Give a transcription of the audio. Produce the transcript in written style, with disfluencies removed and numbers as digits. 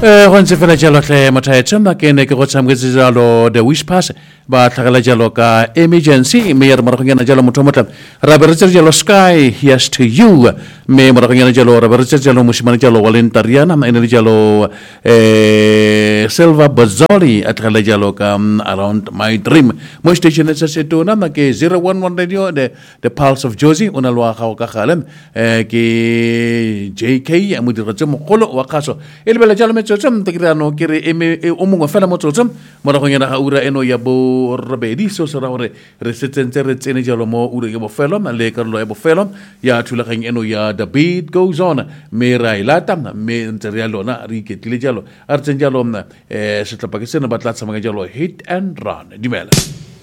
Gonse fela jalo tle mothaetsema ke ne ke go tsamgetse jalo the wish pass ba tlhagela jalo ka emergency me ya moragonyana jalo motho motla ra be re tse jalo sky here's to you me moragonyana jalo ra be re tse jalo moshimane jalo walentariana ene le jalo Silva Bazzoli a tlhagela jalo ka around my dream mo station se se tona ma ke 011 radio the pulse of Josie ona lwa ga ka khalem ke JK mo diratse mogolo wa khaso ele bela jalo metsotsem tekirano kere o mongwe fela motsotsem moragonyana ga ura eno ya bo robedi so se ra gore re setsentse re tsene jalo mo ura ya bofelo le karolo ya bofelo ya thulageng eno ya the beat goes on me ra ilata me ntse re ya lona re iketlile jalo a re tseng jalo se tlapa ke sena ba tla tsamaya jalo hit and run dimela